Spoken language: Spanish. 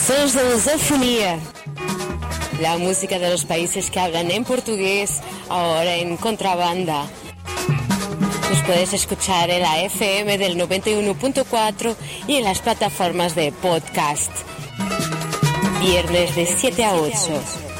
Sons de Lusofonía. La música de los países que hablan en portugués, ahora en contrabanda. Nos puedes escuchar en la FM del 91.4 y en las plataformas de podcast. Viernes de 7 a 8.